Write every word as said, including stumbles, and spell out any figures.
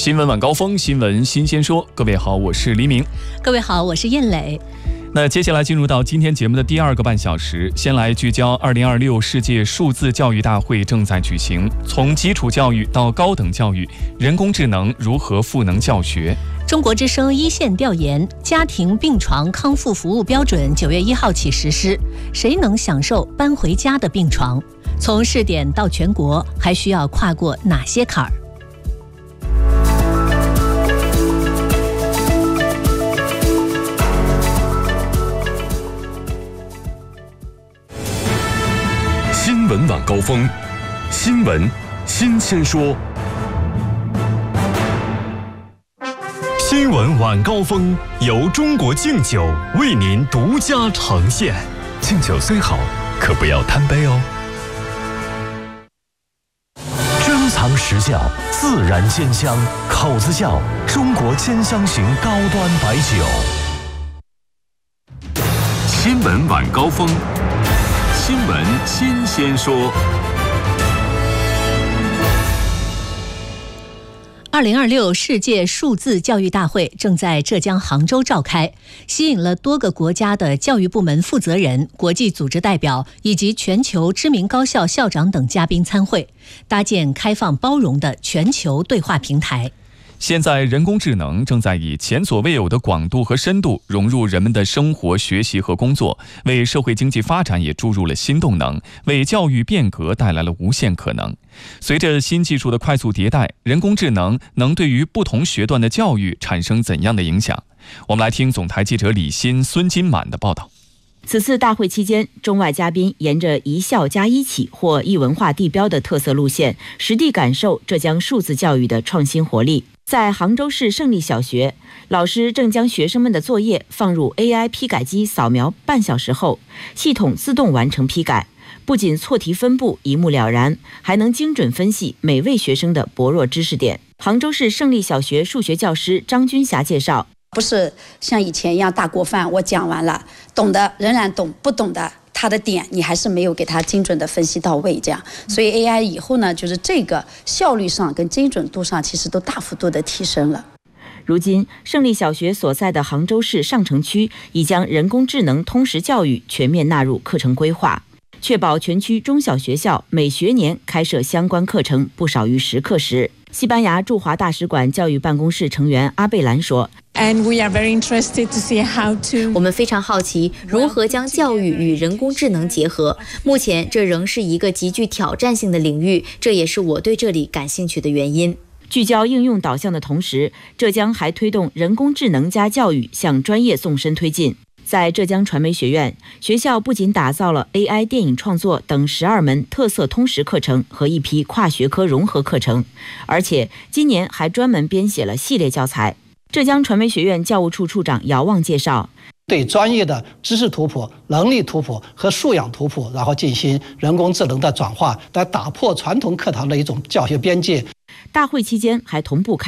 新闻晚高峰，新闻新鲜说。各位好，我是黎明。 各位好，我是燕磊。 那接下来进入到今天节目的第二个半小时，先来聚焦二零二六世界数字教育大会正在举行，从基础教育到高等教育，人工智能如何赋能教学？ 中国之声一线调研，家庭病床康复服务标准九月一号起实施，谁能享受搬回家的病床？从试点到全国，还需要跨过哪些坎儿？ 新闻晚高峰，新闻新鲜说。新闻晚高峰由中国敬酒为您独家呈现。敬酒虽好，可不要贪杯哦。珍藏实窖，自然鲜香，口子窖中国兼香型高端白酒。新闻晚高峰。新闻新鲜说。 二零二六世界数字教育大会正在浙江杭州召开，吸引了多个国家的教育部门负责人、国际组织代表以及全球知名高校校长等嘉宾参会，搭建开放包容的全球对话平台。 现在，人工智能正在以前所未有的广度和深度融入人们的生活、学习和工作，为社会经济发展也注入了新动能，为教育变革带来了无限可能。随着新技术的快速迭代，人工智能能对于不同学段的教育产生怎样的影响？我们来听总台记者李欣、孙金满的报道。 此次大会期间，中外嘉宾沿着一校加一起或一文化地标的特色路线，实地感受浙江数字教育的创新活力。在杭州市胜利小学，老师正将学生们的作业放入 A I 批改机扫描半小时后，系统自动完成批改，不仅错题分布一目了然，还能精准分析每位学生的薄弱知识点。杭州市胜利小学数学教师张军霞介绍， 不是像以前一样大锅饭，我讲完了，懂的仍然懂，不懂的他的点你还是没有给他精准的分析到位，这样，所以 A I 以后呢，就是这个效率上跟精准度上其实都大幅度的提升了。 如今，胜利小学所在的杭州市上城区已将人工智能通识教育全面纳入课程规划，确保全区中小学校每学年开设相关课程不少于十课时。西班牙驻华大使馆教育办公室成员阿贝兰说， 我们非常好奇如何将教育与人工智能结合。目前这仍是一个极具挑战性的领域，这也是我对这里感兴趣的原因。 聚焦应用导向的同时，浙江还推动人工智能加教育向专业纵深推进。在浙江传媒学院，学校不仅打造了 A I 电影创作等十二门特色通识课程和一批跨学科融合课程，而且今年还专门编写了系列教材。浙江传媒学院教务处处长姚旺介绍， 对专业的知识图谱、能力图谱和素养图谱，然后进行人工智能的转化，来打破传统课堂的一种教学边界。 大会期间还同步开